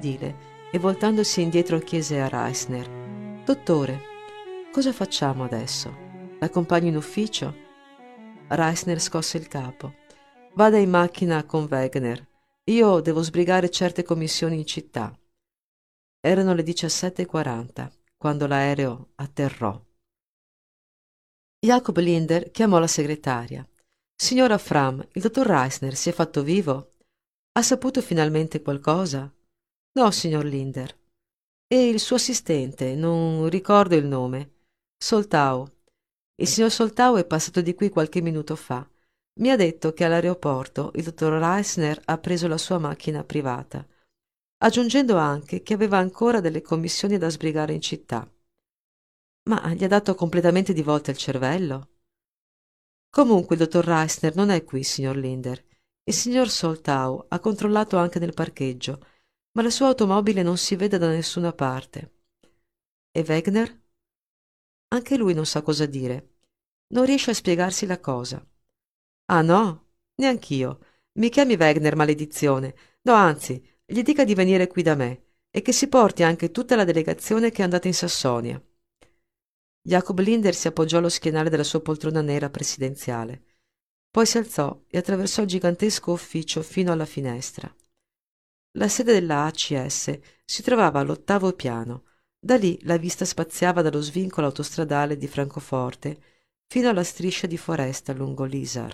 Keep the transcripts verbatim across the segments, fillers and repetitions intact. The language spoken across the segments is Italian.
sedile e voltandosi indietro chiese a Reisner: «Dottore, cosa facciamo adesso? L'accompagno in ufficio?» Reisner scosse il capo. «Vada in macchina con Wegener. Io devo sbrigare certe commissioni in città». Erano le diciassette e quaranta quando l'aereo atterrò. Jacob Linder chiamò la segretaria. «Signora Fram, il dottor Reisner si è fatto vivo? Ha saputo finalmente qualcosa?» «No, signor Linder». «E il suo assistente? Non ricordo il nome». «Soltau. Il signor Soltau è passato di qui qualche minuto fa. Mi ha detto che all'aeroporto il dottor Reisner ha preso la sua macchina privata, aggiungendo anche che aveva ancora delle commissioni da sbrigare in città». «Ma gli ha dato completamente di volta il cervello?» «Comunque il dottor Reisner non è qui, signor Linder. Il signor Soltau ha controllato anche nel parcheggio, ma la sua automobile non si vede da nessuna parte». «E Wegener?» «Anche lui non sa cosa dire. Non riesce a spiegarsi la cosa». «Ah no? Neanch'io. Mi chiami Wegener, maledizione. No, anzi, gli dica di venire qui da me e che si porti anche tutta la delegazione che è andata in Sassonia». Jacob Linder si appoggiò allo schienale della sua poltrona nera presidenziale. Poi si alzò e attraversò il gigantesco ufficio fino alla finestra. La sede della A C S si trovava all'ottavo piano. Da lì la vista spaziava dallo svincolo autostradale di Francoforte fino alla striscia di foresta lungo l'Isar.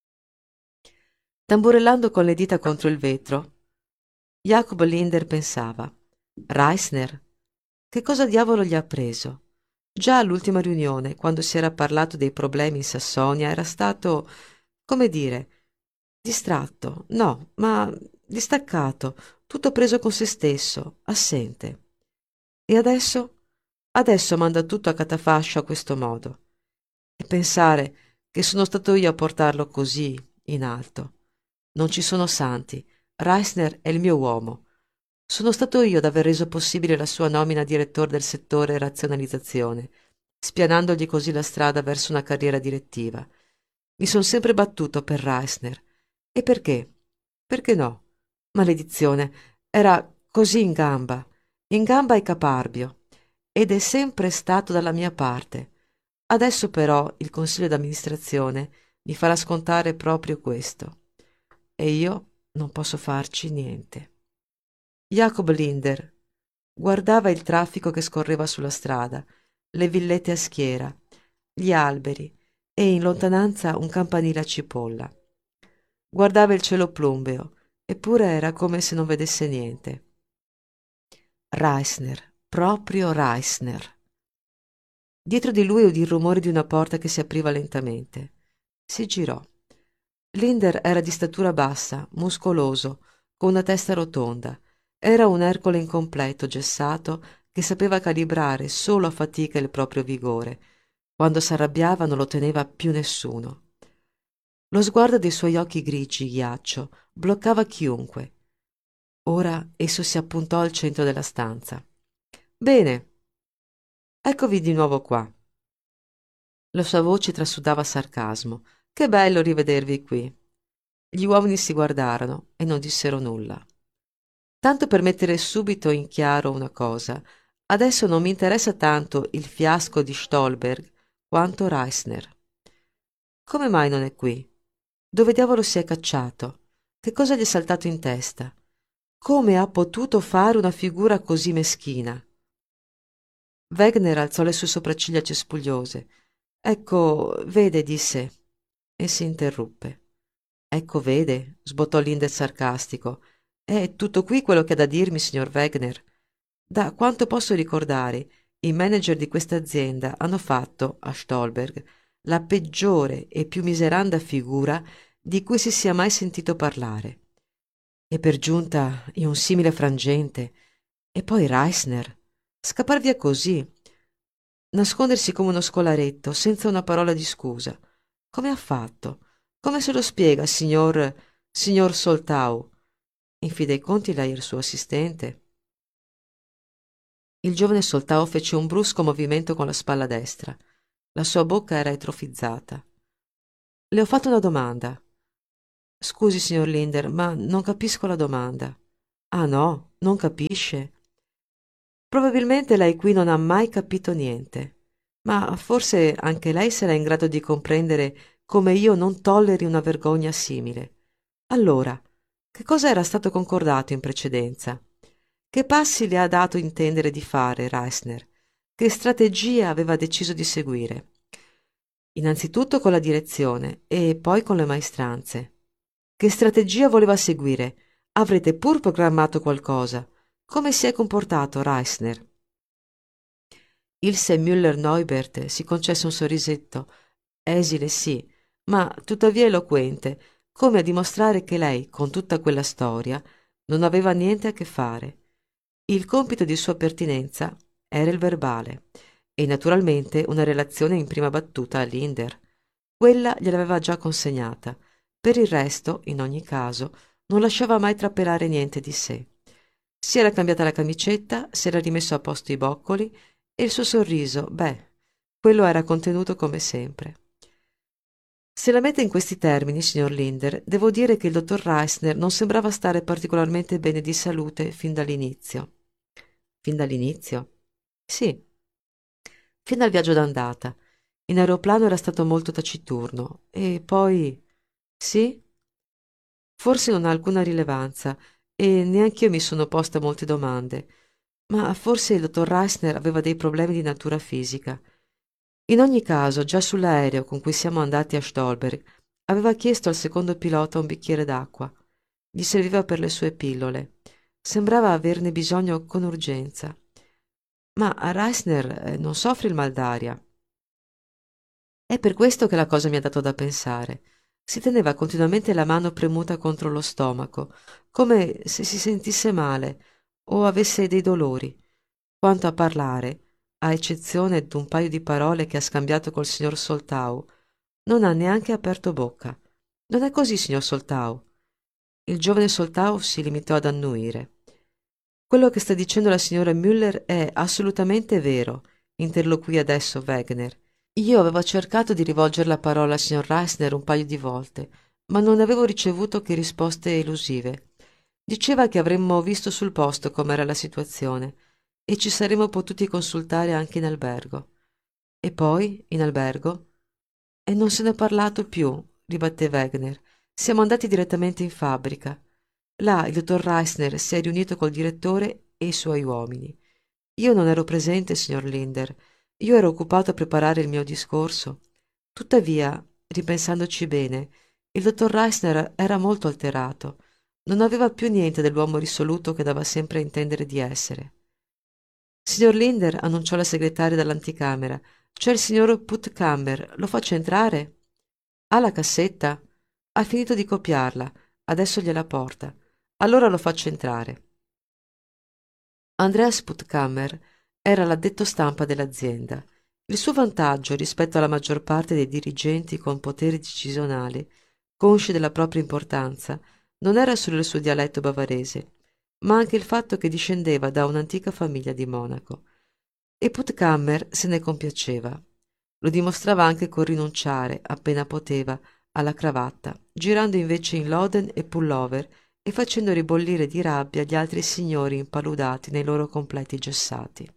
Tamburellando con le dita contro il vetro, Jacob Linder pensava: «Reisner? Che cosa diavolo gli ha preso?» Già all'ultima riunione, quando si era parlato dei problemi in Sassonia, era stato, come dire, distratto, no, ma distaccato, tutto preso con se stesso, assente. E adesso? Adesso manda tutto a catafascio a questo modo. E pensare che sono stato io a portarlo così in alto. Non ci sono santi. Reisner è il mio uomo. Sono stato io ad aver reso possibile la sua nomina a direttore del settore razionalizzazione, spianandogli così la strada verso una carriera direttiva. Mi son sempre battuto per Reisner. E perché? Perché no? Maledizione, era così in gamba, in gamba e caparbio, ed è sempre stato dalla mia parte. Adesso però il consiglio d'amministrazione mi farà scontare proprio questo. E io non posso farci niente». Jacob Linder guardava il traffico che scorreva sulla strada, le villette a schiera, gli alberi e in lontananza un campanile a cipolla. Guardava il cielo plumbeo, eppure era come se non vedesse niente. Reisner, proprio Reisner. Dietro di lui udì il rumore di una porta che si apriva lentamente. Si girò. Linder era di statura bassa, muscoloso, con una testa rotonda. Era un Ercole incompleto, gessato, che sapeva calibrare solo a fatica il proprio vigore. Quando s'arrabbiava non lo teneva più nessuno. Lo sguardo dei suoi occhi grigi, ghiaccio, bloccava chiunque. Ora esso si appuntò al centro della stanza. «Bene, eccovi di nuovo qua». La sua voce trasudava sarcasmo. «Che bello rivedervi qui». Gli uomini si guardarono e non dissero nulla. «Tanto per mettere subito in chiaro una cosa, adesso non mi interessa tanto il fiasco di Stolberg quanto Reisner. Come mai non è qui? Dove diavolo si è cacciato? Che cosa gli è saltato in testa? Come ha potuto fare una figura così meschina?» Wegener alzò le sue sopracciglia cespugliose. «Ecco, vede», disse, e si interruppe. «Ecco, vede», sbottò Linder sarcastico. «È tutto qui quello che ha da dirmi, signor Wegener. Da quanto posso ricordare, i manager di questa azienda hanno fatto, a Stolberg, la peggiore e più miseranda figura di cui si sia mai sentito parlare. E per giunta in un simile frangente. E poi Reisner. Scappar via così. Nascondersi come uno scolaretto, senza una parola di scusa. Come ha fatto? Come se lo spiega, signor... signor Soltau? In fin dei conti lei è il suo assistente». Il giovane Soltau fece un brusco movimento con la spalla destra. La sua bocca era atrofizzata. «Le ho fatto una domanda». «Scusi, signor Linder, ma non capisco la domanda». «Ah no? Non capisce? Probabilmente lei qui non ha mai capito niente, ma forse anche lei sarà in grado di comprendere come io non tolleri una vergogna simile. Allora, che cosa era stato concordato in precedenza? Che passi le ha dato a intendere di fare Reisner? Che strategia aveva deciso di seguire? Innanzitutto con la direzione e poi con le maestranze. Che strategia voleva seguire? Avrete pur programmato qualcosa. Come si è comportato Reisner? Ilse Müller-Neubert si concesse un sorrisetto, esile sì, ma tuttavia eloquente, come a dimostrare che lei, con tutta quella storia, non aveva niente a che fare. Il compito di sua pertinenza era il verbale e naturalmente una relazione in prima battuta a Linder. Quella gliel'aveva già consegnata. Per il resto, in ogni caso, non lasciava mai trapelare niente di sé. Si era cambiata la camicetta, si era rimesso a posto i boccoli e il suo sorriso, beh, quello era contenuto come sempre. Se la mette in questi termini, signor Linder, devo dire che il dottor Reisner non sembrava stare particolarmente bene di salute fin dall'inizio. Fin dall'inizio? Sì, fin dal viaggio d'andata. In aeroplano era stato molto taciturno e poi... Sì? Forse non ha alcuna rilevanza e neanch'io mi sono posta molte domande, ma forse il dottor Reisner aveva dei problemi di natura fisica. In ogni caso, già sull'aereo con cui siamo andati a Stolberg, aveva chiesto al secondo pilota un bicchiere d'acqua. Gli serviva per le sue pillole. Sembrava averne bisogno con urgenza. Ma a Reisner eh, non soffre il mal d'aria. È per questo che la cosa mi ha dato da pensare. Si teneva continuamente la mano premuta contro lo stomaco, come se si sentisse male o avesse dei dolori. Quanto a parlare, a eccezione d'un paio di parole che ha scambiato col signor Soltau, non ha neanche aperto bocca. Non è così, signor Soltau? Il giovane Soltau si limitò ad annuire. Quello che sta dicendo la signora Müller è assolutamente vero, interloquì adesso Wegener. Io avevo cercato di rivolger la parola al signor Reisner un paio di volte, ma non avevo ricevuto che risposte elusive. Diceva che avremmo visto sul posto com'era la situazione e ci saremmo potuti consultare anche in albergo. E poi, in albergo? E non se n'è parlato più, ribatté Wegener. Siamo andati direttamente in fabbrica. Là il dottor Reisner si è riunito col direttore e i suoi uomini. Io non ero presente, signor Linder. Io ero occupato a preparare il mio discorso. Tuttavia, ripensandoci bene, il dottor Reisner era molto alterato. Non aveva più niente dell'uomo risoluto che dava sempre a intendere di essere. Signor Linder, annunciò la segretaria dall'anticamera, c'è il signor Puttkamer. Lo faccio entrare? Ha la cassetta? Ha finito di copiarla. Adesso gliela porta. Allora lo faccio entrare. Andreas Puttkamer era l'addetto stampa dell'azienda. Il suo vantaggio rispetto alla maggior parte dei dirigenti con poteri decisionali, consci della propria importanza, non era solo il suo dialetto bavarese, ma anche il fatto che discendeva da un'antica famiglia di Monaco. E Puttkamer se ne compiaceva. Lo dimostrava anche col rinunciare, appena poteva, alla cravatta, girando invece in loden e pullover e facendo ribollire di rabbia gli altri signori impaludati nei loro completi gessati.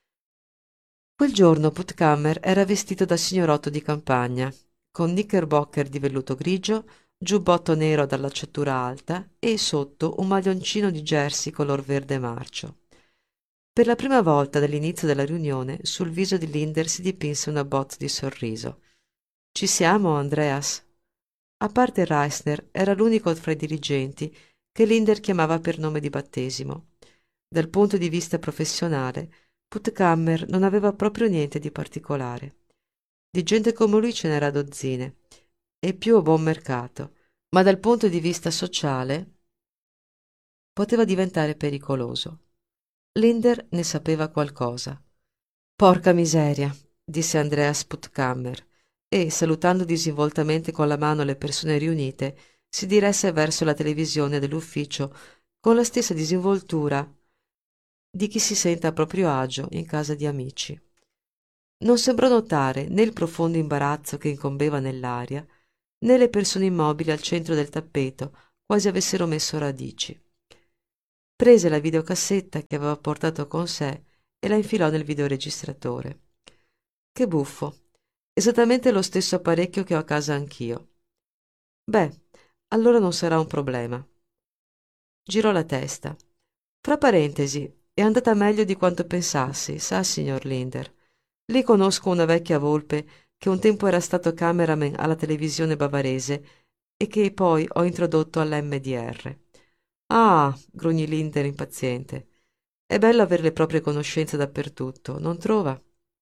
Quel giorno Puttkamer era vestito da signorotto di campagna, con knickerbocker di velluto grigio, giubbotto nero dall'acciatura alta e sotto un maglioncino di jersey color verde marcio. Per la prima volta dall'inizio della riunione sul viso di Linder si dipinse una botte di sorriso. «Ci siamo, Andreas?» A parte Reisner, era l'unico fra i dirigenti che Linder chiamava per nome di battesimo. Dal punto di vista professionale, Puttkamer non aveva proprio niente di particolare. Di gente come lui ce n'era dozzine, e più a buon mercato, ma dal punto di vista sociale poteva diventare pericoloso. Linder ne sapeva qualcosa. «Porca miseria», disse Andreas Puttkamer, e, salutando disinvoltamente con la mano le persone riunite, si diresse verso la televisione dell'ufficio con la stessa disinvoltura di chi si sente a proprio agio in casa di amici. Non sembrò notare né il profondo imbarazzo che incombeva nell'aria, né le persone immobili al centro del tappeto, quasi avessero messo radici. prese la videocassetta che aveva portato con sé e la infilò nel videoregistratore. Che buffo, esattamente lo stesso apparecchio che ho a casa anch'io. Beh, allora non sarà un problema. Girò la testa. Fra parentesi, è andata meglio di quanto pensassi, sa, signor Linder. Lì conosco una vecchia volpe che un tempo era stato cameraman alla televisione bavarese e che poi ho introdotto all'M D R. Ah, grugnì Linder impaziente. È bello avere le proprie conoscenze dappertutto, non trova?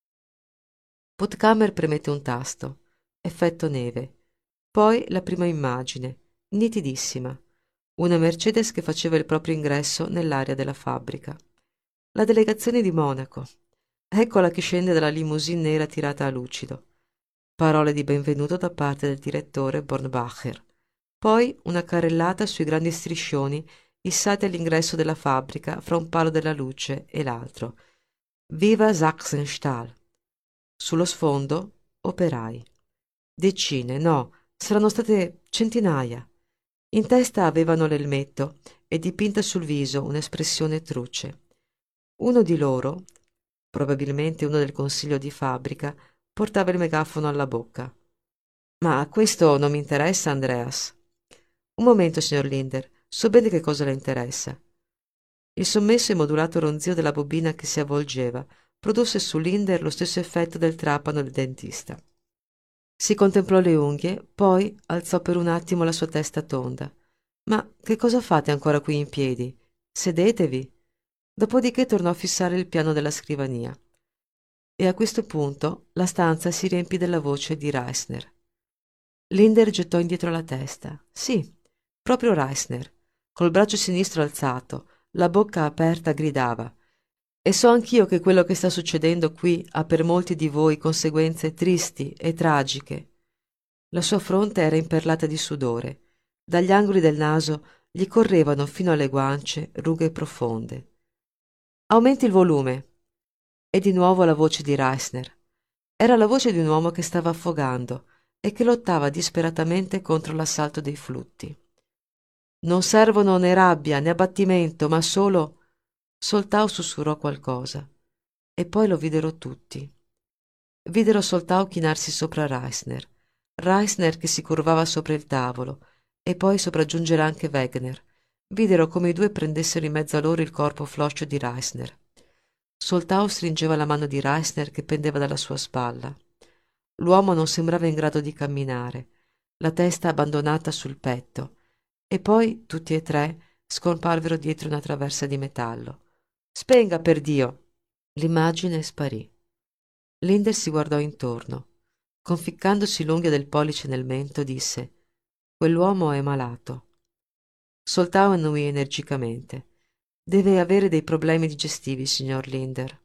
Puttkamer premette un tasto. Effetto neve. Poi la prima immagine, nitidissima. Una Mercedes che faceva il proprio ingresso nell'area della fabbrica. La delegazione di Monaco. Eccola che scende dalla limousine nera tirata a lucido. Parole di benvenuto da parte del direttore Bornbacher. Poi una carrellata sui grandi striscioni issati all'ingresso della fabbrica fra un palo della luce e l'altro. Viva Sachsenstahl! Sullo sfondo, operai. Decine, no, saranno state centinaia. In testa avevano l'elmetto e dipinta sul viso un'espressione truce. Uno di loro, probabilmente uno del consiglio di fabbrica, portava il megafono alla bocca. Ma questo non mi interessa, Andreas. Un momento, signor Linder, so bene che cosa le interessa. Il sommesso e modulato ronzio della bobina che si avvolgeva produsse su Linder lo stesso effetto del trapano del dentista. Si contemplò le unghie, poi alzò per un attimo la sua testa tonda. Ma che cosa fate ancora qui in piedi? Sedetevi. Dopodiché tornò a fissare il piano della scrivania. E a questo punto la stanza si riempì della voce di Reisner. Linder gettò indietro la testa. Sì, proprio Reisner, col braccio sinistro alzato, la bocca aperta, gridava. E so anch'io che quello che sta succedendo qui ha per molti di voi conseguenze tristi e tragiche. La sua fronte era imperlata di sudore. Dagli angoli del naso gli correvano fino alle guance rughe profonde. Aumenti il volume. E di nuovo la voce di Reisner. Era la voce di un uomo che stava affogando e che lottava disperatamente contro l'assalto dei flutti. Non servono né rabbia né abbattimento, ma solo... Soltau sussurrò qualcosa. E poi lo videro tutti. Videro Soltau chinarsi sopra Reisner. Reisner che si curvava sopra il tavolo, e poi sopraggiungere anche Wegener. Videro come i due prendessero in mezzo a loro il corpo floscio di Reisner. Soltau stringeva la mano di Reisner che pendeva dalla sua spalla. L'uomo non sembrava in grado di camminare, la testa abbandonata sul petto, e poi tutti e tre scomparvero dietro una traversa di metallo. «Spenga, per Dio!» L'immagine sparì. Linder si guardò intorno. Conficcandosi l'unghia del pollice nel mento, disse: «Quell'uomo è malato». Soltau annuì energicamente. «Deve avere dei problemi digestivi, signor Linder».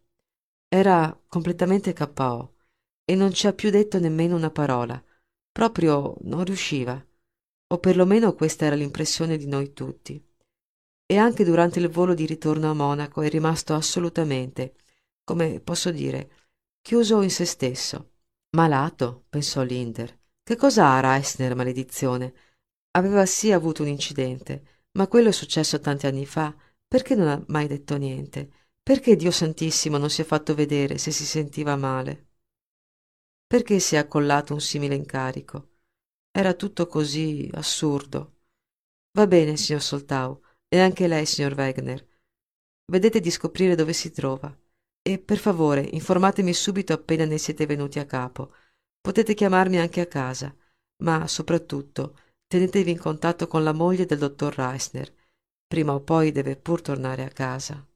Era completamente K O e non ci ha più detto nemmeno una parola. Proprio non riusciva. O perlomeno questa era l'impressione di noi tutti. E anche durante il volo di ritorno a Monaco è rimasto assolutamente, come posso dire, chiuso in se stesso. Malato, pensò Linder. Che cosa ha Reisner, maledizione? Aveva sì avuto un incidente, ma quello è successo tanti anni fa. Perché non ha mai detto niente? Perché Dio Santissimo non si è fatto vedere se si sentiva male? Perché si è accollato un simile incarico? Era tutto così assurdo. Va bene, signor Soltau, e anche lei, signor Wegener. Vedete di scoprire dove si trova. E, per favore, informatemi subito appena ne siete venuti a capo. Potete chiamarmi anche a casa, ma, soprattutto, tenetevi in contatto con la moglie del dottor Reisner. Prima o poi deve pur tornare a casa.